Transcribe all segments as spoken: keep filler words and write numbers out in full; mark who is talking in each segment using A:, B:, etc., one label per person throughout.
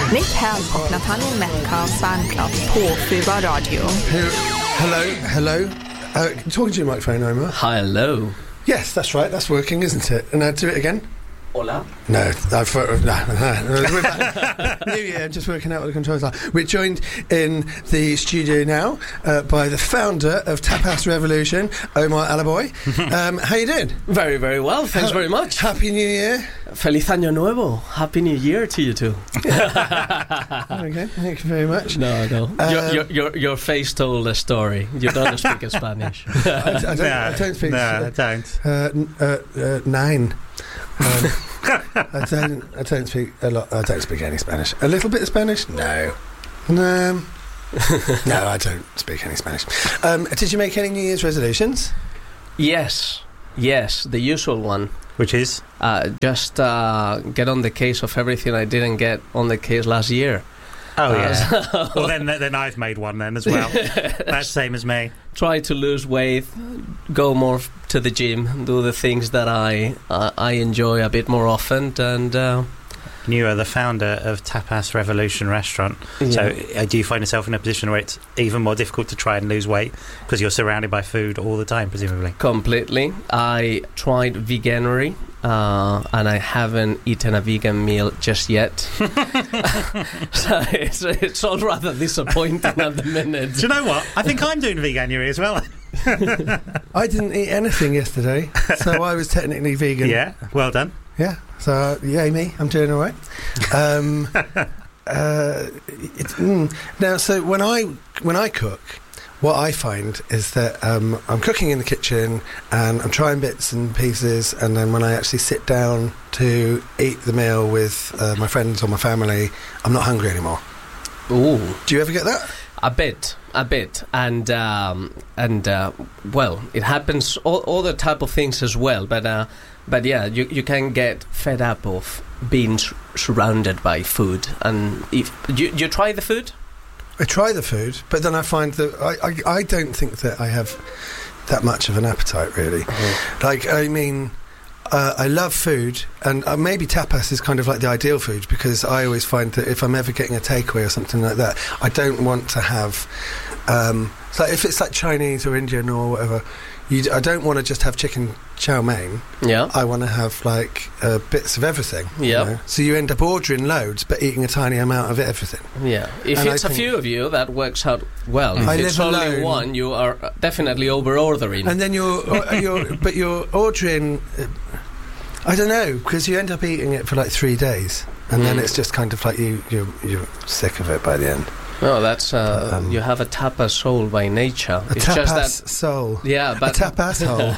A: Nytt Helg och Nathaniel Metcalf's fan club på Fubar Radio.
B: Hello, hello. Uh, talking to your microphone, Omar.
C: Hello.
B: Yes, that's right. That's working, isn't it? And now do it again.
C: Hola.
B: No, I've, uh, no, no, no. New Year, just working out what the controls are. We're joined in the studio now uh, by the founder of Tapas Revolution, Omar Alaboy. Um, how you doing?
C: Very, very well. Thanks
B: ha-
C: very much.
B: Happy New Year.
C: Feliz Año Nuevo. Happy New Year to you too.
B: Okay, thank you very much.
C: No, no.
B: Um,
C: your, your, your, your face told a story. You don't speak in Spanish.
B: I, I, don't,
D: no,
B: I don't speak.
D: No,
B: uh,
D: I don't.
B: Uh, n- uh, uh, nine. Um, I don't. I don't speak a lot. I don't speak any Spanish. A little bit of Spanish? No. No. No, I don't speak any Spanish. Um, did you make any New Year's resolutions?
C: Yes. Yes, the usual one.
D: Which is?
C: Uh, just uh, get on the case of everything I didn't get on the case last year.
D: Oh,
C: Uh,
D: yeah.
C: so
D: Well, then, then I've made one then as well. That's same as me.
C: try to lose weight, go more f- to the gym, do the things that I uh, I enjoy a bit more often, and uh,
D: You are the founder of Tapas Revolution restaurant.
C: yeah.
D: So uh, do you find yourself in a position where it's even more difficult to try and lose weight because you're surrounded by food all the time, presumably?
C: Completely. I tried veganuary, uh, and I haven't eaten a vegan meal just yet. So it's, it's all rather disappointing at the minute.
D: Do you know what? I think I'm doing veganuary as well.
B: I didn't eat anything yesterday, so I was technically vegan.
D: Yeah, well done.
B: Yeah. So uh, yay me, I'm doing all right. Um, uh, it's, mm. Now, so when I when I cook, what I find is that um, I'm cooking in the kitchen and I'm trying bits and pieces, and then when I actually sit down to eat the meal with uh, my friends or my family, I'm not hungry anymore.
C: Ooh.
B: Do you ever get that?
C: A bit, a bit, and um, and uh, well, it happens all, all the type of things as well. But uh, but yeah, you you can get fed up of being s- surrounded by food, and if you you try the food.
B: I try the food, but then I find that I, I, I don't think that I have that much of an appetite, really.
C: Mm-hmm.
B: Like, I mean, uh, I love food, and uh, maybe tapas is kind of like the ideal food, because I always find that if I'm ever getting a takeaway or something like that, I don't want to have... Um, so if it's like Chinese or Indian or whatever, you d- I don't want to just have chicken chow mein.
C: Yeah.
B: I want to have, like, uh, bits of everything. you
C: Yeah.
B: know? So you end up ordering loads, but eating a tiny amount of everything.
C: Yeah, if
B: And I
C: it's a
B: think-
C: few of you, that works out well.
B: I
C: If it's
B: live
C: only
B: alone.
C: one, you are uh, definitely over ordering.
B: And then you're, uh, you're but you're ordering, uh, I don't know, because you end up eating it for like three days, and then
C: Mm.
B: it's just kind of like you, you, you're sick of it by the end.
C: No, that's uh,
B: Um,
C: you have a tapas soul by nature.
B: A
C: it's
B: tapas
C: just that,
B: soul.
C: yeah, but
B: a tapas hole.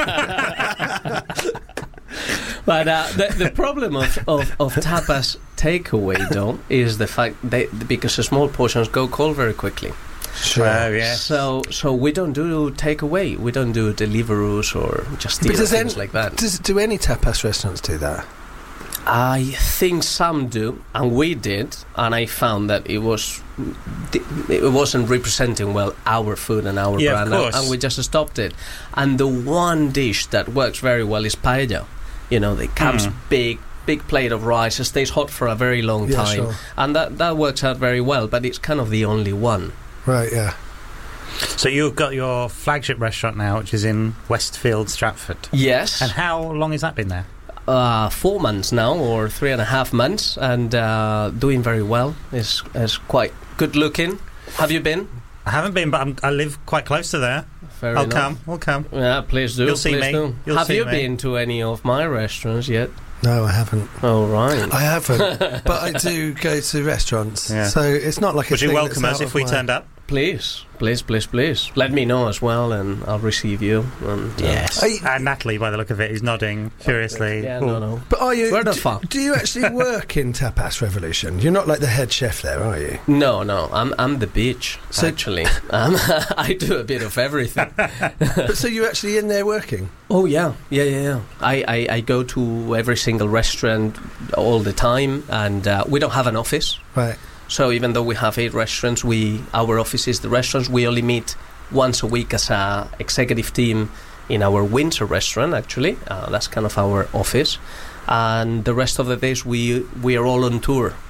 C: But uh, the, the problem of, of, of tapas takeaway, though, is the fact that because the small portions go cold very quickly.
B: Sure.
D: Oh, yeah.
C: So so we don't do takeaway. We don't do Deliveroo's or just
B: But
C: eat
B: does
C: things
B: any-
C: like that.
B: Does, do any tapas restaurants do that?
C: I think some do, and we did, and I found that it was it wasn't representing well our food and our
D: Yeah, of
C: brand, and,
D: course.
C: and we just stopped it. And the one dish that works very well is paella. You know, it comes
D: Mm.
C: big, big plate of rice. It stays hot for a very long
B: Yeah,
C: time,
B: sure.
C: and that that works out very well. But it's kind of the only one.
B: Right, yeah.
D: So you've got your flagship restaurant now, which is in Westfield, Stratford.
C: Yes.
D: And how long has that been there?
C: Uh, four months now, or three and a half months, and uh, doing very well. It's, it's quite good looking. Have you been?
D: I haven't been, but I'm, I live quite close to there.
C: Fair
D: I'll
C: enough.
D: come, we'll come.
C: Yeah, please do.
D: You'll see
C: please
D: me.
C: do.
D: You'll
C: Have
D: see
C: you
D: me.
C: been to any of my restaurants yet?
B: No, I haven't.
C: Oh, right.
B: I haven't. But I do go to restaurants.
D: Yeah.
B: So it's not like a
D: Would you
B: thing
D: welcome
B: that's
D: us
B: out
D: if
B: of
D: we
B: my-
D: turned up?
C: Please, please, please, please. Let me know as well, and I'll receive you. And, uh,
D: Yes.
B: I-
D: And Natalie, by the look of it, is nodding curiously.
C: Yeah,
D: Ooh.
C: no, no.
B: But are you...
C: We're not
B: do,
C: far.
B: do you actually work in Tapas Revolution? You're not like the head chef there, are you?
C: No, no. I'm I'm the bitch,
B: So-
C: actually. um, I do a bit of everything.
B: But so you're actually in there working?
C: Oh, yeah. Yeah, yeah, yeah. I, I, I go to every single restaurant all the time, and uh, we don't have an office.
B: Right.
C: So even though we have eight restaurants, we our office is the restaurants. We only meet once a week as a executive team in our Windsor restaurant. Actually, uh, that's kind of our office, and the rest of the days we we are all on tour.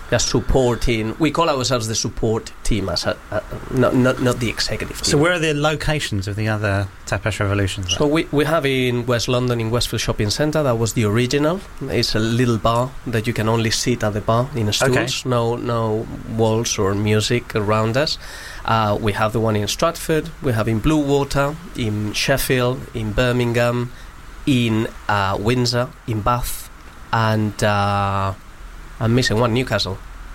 C: just supporting. We call ourselves the support team, as a, uh, not, not not the executive team.
D: So where are the locations of the other Tapas Revolutions?
C: So we, we have in West London, in Westfield Shopping Centre. That was the original. It's a little bar that you can only sit at the bar in stools.
D: Okay.
C: No no walls or music around us. Uh, we have the one in Stratford. We have in Bluewater, in Sheffield, in Birmingham, in uh, Windsor, in Bath, and uh, I'm missing one, Newcastle.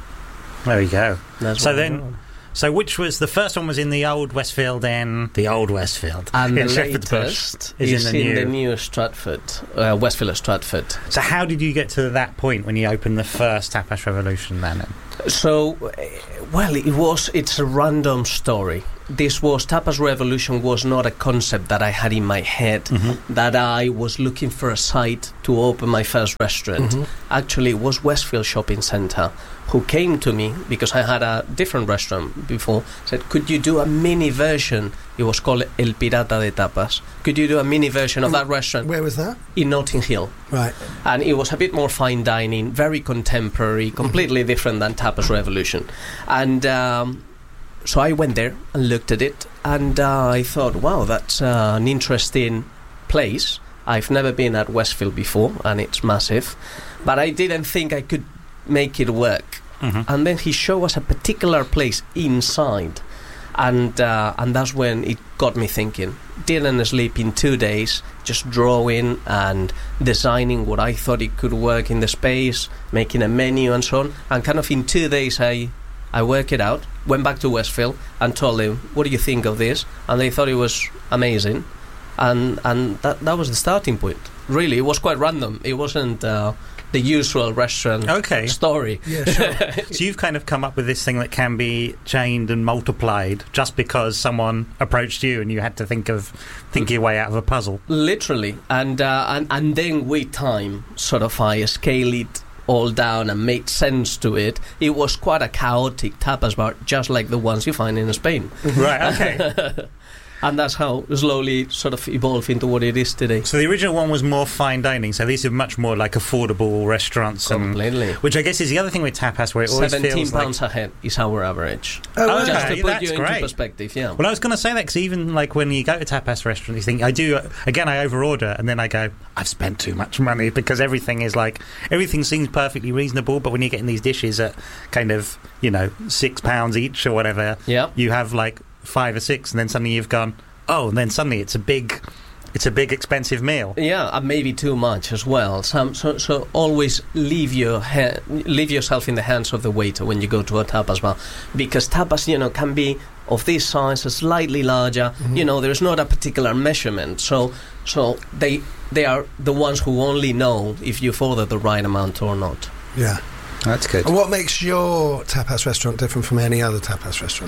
D: There we go.
C: That's
D: So
C: what
D: then-
C: we're on.
D: So which was the first one? Was in the old Westfield Inn, the old Westfield,
C: And
D: in
C: the
D: Shepherd's
C: latest
D: Bush
C: is,
D: in the
C: in
D: new.
C: the new Stratford, uh, Westfield of Stratford.
D: So how did you get to that point when you opened the first Tapas Revolution then?
C: So, uh, well, it was. It's a random story. This was Tapas Revolution was not a concept that I had in my head.
D: Mm-hmm.
C: That I was looking for a site to open my first restaurant.
B: Mhm.
C: Actually, it was Westfield Shopping Centre who came to me because I had a different restaurant before. Said, "Could you do a mini version?" It was called El Pirata de Tapas. Could you do a mini version of
B: And
C: that restaurant
B: Where was that?
C: in Notting Hill?
B: Right.
C: And it was a bit more fine dining, very contemporary, completely different than Tapas Revolution. And um, so I went there and looked at it, and uh, I thought, wow, that's uh, an interesting place. I've never been at Westfield before, and it's massive, but I didn't think I could make it work.
D: Mm-hmm.
C: And then he showed us a particular place inside, and uh, and that's when it got me thinking. Didn't sleep in two days, just drawing and designing what I thought it could work in the space, making a menu and so on. And kind of in two days, I I worked it out. Went back to Westfield and told them, "What do you think of this?" And they thought it was amazing, and and that that was the starting point. Really, it was quite random. It wasn't uh, the usual restaurant
D: Okay.
C: story.
B: Yeah, sure.
D: So you've kind of come up with this thing that can be chained and multiplied just because someone approached you and you had to think of think your way out of a puzzle.
C: Literally, and uh, and and then with time, sort of, I scale it all down and made sense to it. It was quite a chaotic tapas bar, just like the ones you find in Spain,
D: Right, okay.
C: and that's how slowly sort of evolved into what it is today.
D: So the original one was more fine dining, so these are much more like affordable restaurants. And,
C: Completely.
D: which I guess is the other thing with tapas, where it always
C: Seventeen
D: feels like...
C: pounds a head is our average.
B: Oh,
D: Oh,
B: wow.
C: Just to
D: okay,
C: put
D: that's
C: you into
D: great.
C: perspective, yeah.
D: Well, I was going to say that because even like when you go to tapas restaurants, you think I do. Again, I overorder, and then I go, I've spent too much money because everything is like everything seems perfectly reasonable. But when you're getting these dishes at kind of you know six pounds each or whatever,
C: Yeah.
D: you have like five or six, and then suddenly you've gone, oh, and then suddenly it's a big, it's a big expensive meal.
C: Yeah, and maybe too much as well. Some, so, so always leave your ha- leave yourself in the hands of the waiter when you go to a tapas bar, because tapas, you know, can be of this size, slightly larger.
B: Mhm.
C: You know, there's not a particular measurement. So, so they they are the ones who only know if you've ordered the right amount or not.
B: Yeah.
D: That's good.
B: And what makes your tapas restaurant different from any other tapas restaurant?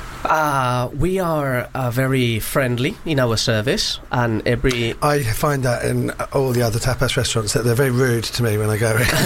C: Uh, we are uh, very friendly in our service, and every
B: I find that in all the other tapas restaurants that they're very rude to me when I go in.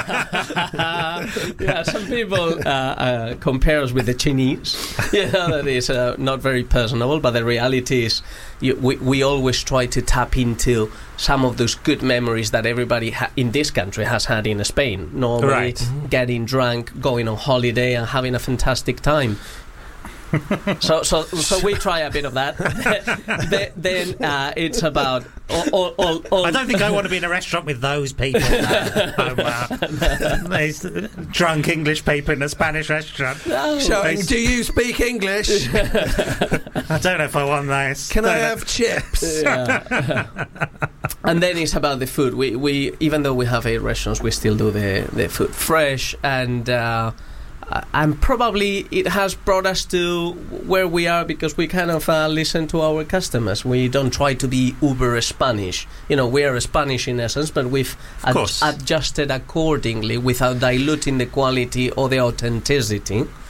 C: yeah, some people uh, uh, compare us with the Chinese. Yeah, that is uh, not very personable, but the reality is you, we, we always try to tap into some of those good memories that everybody ha- in this country has had in Spain. Normally
D: Right.
B: Mhm.
C: getting drunk, going on holiday and having a fantastic time. so, so, so we try a bit of that. then then uh, it's about all, all, all, all
D: I don't think I want to be in a restaurant with those people. No. Um, uh, these drunk English people in a Spanish restaurant.
C: No.
B: Shouting,
D: They-
B: do you speak English?
D: I don't know if I want those.
B: Can I
D: Don't know.
B: have chips?
C: Yeah. And then it's about the food. We, we even though we have eight restaurants, we still do the, the food fresh, and uh, and probably it has brought us to where we are because we kind of uh, listen to our customers. We don't try to be uber Spanish. You know, we are Spanish in essence, but we've
D: Of
C: ad-
D: course.
C: adjusted accordingly without diluting the quality or the authenticity.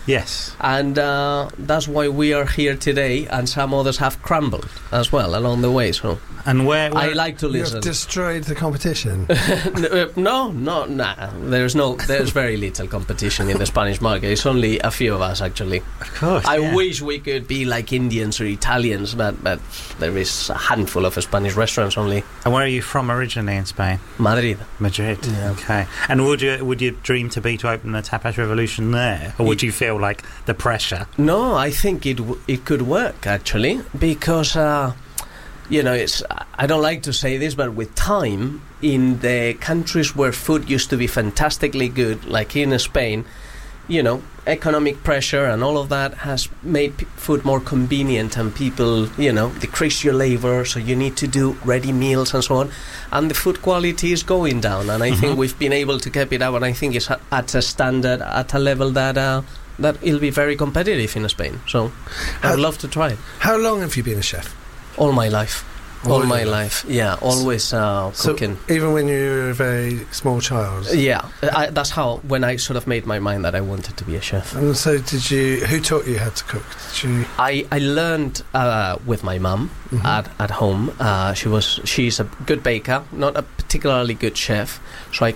D: Yes.
C: And uh, that's why we are here today, and some others have crumbled as well along the way. So,
D: and where, where
C: I like to listen.
B: You've destroyed the competition.
C: no, no, nah. There's no, there's very little competition in the Spanish market. It's only a few of us actually.
D: Of course.
C: I
D: yeah.
C: wish we could be like Indians or Italians, but but there is a handful of Spanish restaurants only.
D: And where are you from originally in Spain?
C: Madrid.
D: Madrid.
C: Yeah.
D: Okay. And would you would your dream to be to open a tapas revolution there, or would you feel like the pressure?
C: No, I think it w- it could work actually, because uh, you know, it's I don't like to say this, but with time, in the countries where food used to be fantastically good, like in Spain, you know, economic pressure and all of that has made p- food more convenient, and people, you know, decrease your labor, so you need to do ready meals and so on, and the food quality is going down, and I
D: Mm-hmm.
C: think we've been able to keep it up, and I think it's at a standard, at a level that uh, that it'll be very competitive in Spain. So
B: How-
C: I'd love to try it.
B: How long have you been a chef?
C: All my life.
B: All
C: All
B: your
C: my
B: life.
C: life. Yeah, always uh,
B: So
C: cooking.
B: even when you were a very small child.
C: Yeah, I, that's how, when I sort of made my mind that I wanted to be a chef.
B: And so did you? Who taught you how to cook? Did you?
C: I, I learned uh, with my mum
B: Mhm.
C: at, at home. Uh, she was she's a good baker, not a particularly good chef. So I